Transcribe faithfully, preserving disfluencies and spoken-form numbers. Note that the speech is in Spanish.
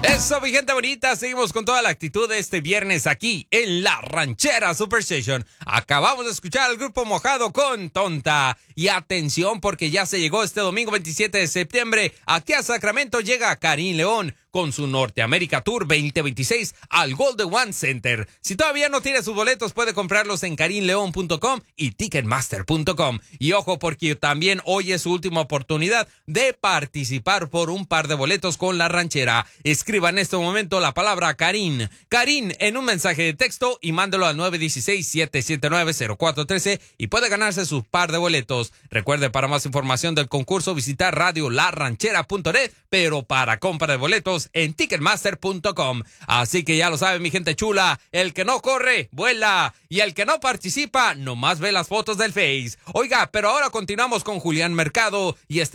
Eso, mi gente bonita, seguimos con toda la actitud de este viernes aquí en La Ranchera Superstation. Acabamos de escuchar al Grupo Mojado con Tonta. Y atención, porque ya se llegó este domingo veintisiete de septiembre. Aquí a Sacramento llega Karim León con su Norteamérica Tour veinte veintiséis al Golden One Center. Si todavía no tiene sus boletos, puede comprarlos en karim león punto com y ticketmaster punto com. Y ojo, porque también hoy es su última oportunidad de participar por un par de boletos con La Ranchera. Escriba en este momento la palabra Karim. Karim en un mensaje de texto y mándelo al nueve uno seis, siete siete nueve, cero cuatro uno tres y puede ganarse su par de boletos. Recuerde, para más información del concurso, visitar radio la ranchera punto net, pero para compra de boletos en ticketmaster punto com. Así que ya lo saben, mi gente chula, el que no corre, vuela, y el que no participa, nomás ve las fotos del Face. Oiga, pero ahora continuamos con Julián Mercado y este